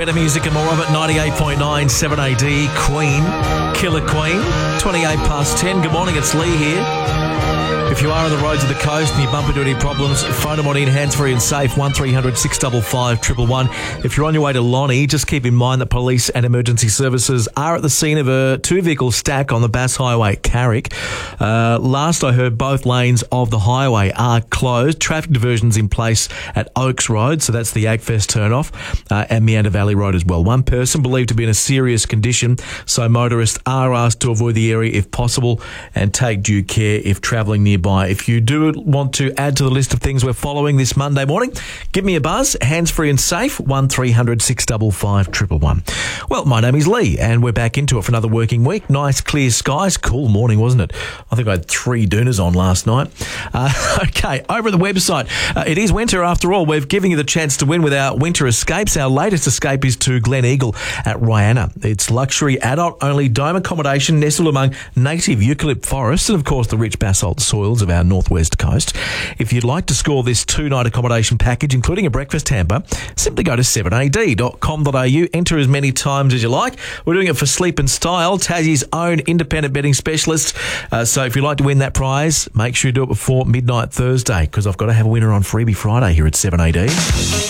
Better music and more of it. 98.9 7AD. Queen. Killer Queen. 28 past 10. Good morning, it's Lee here. If you are on the roads of the coast and you bump into any problems, phone them on in, hands-free and safe, 1300 655 111. If you're on your way to Lonnie, just keep in mind that police and emergency services are at the scene of a two-vehicle stack on the Bass Highway at Carrick. Last I heard, both lanes of the highway are closed. Traffic diversions in place at Oaks Road, so that's the Agfest turn-off, and Meander Valley Road as well. One person believed to be in a serious condition, so motorists are asked to avoid the area if possible and take due care if travelling nearby. If you do want to add to the list of things we're following this Monday morning, give me a buzz, hands-free and safe, 1300 655 111. Well, my name is Lee, and we're back into it for another working week. Nice clear skies. Cool morning, wasn't it? I think I had 3 Doonas on last night. Okay, over at the website, it is winter after all. We've given you the chance to win with our winter escapes. Our latest escape is to Glen Eagle at Rihanna. It's luxury adult-only dome accommodation nestled among native eucalypt forests and, of course, the rich basalt soils of our northwest coast. If you'd like to score this 2-night accommodation package, including a breakfast hamper, simply go to 7ad.com.au. Enter as many times as you like. We're doing it for Sleep and Style, Tassie's own independent betting specialist. So if you'd like to win that prize, make sure you do it before midnight Thursday, because I've got to have a winner on Freebie Friday here at 7AD.